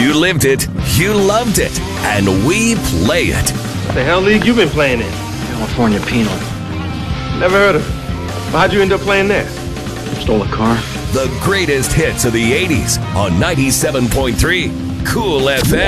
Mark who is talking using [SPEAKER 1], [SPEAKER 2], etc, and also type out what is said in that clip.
[SPEAKER 1] You lived it, you loved it, and we play it.
[SPEAKER 2] The hell league you been playing in?
[SPEAKER 3] California Penal.
[SPEAKER 2] Never heard of it. But how'd you end up playing there?
[SPEAKER 3] Stole a car.
[SPEAKER 1] The greatest hits of the 80s on 97.3 Cool FM.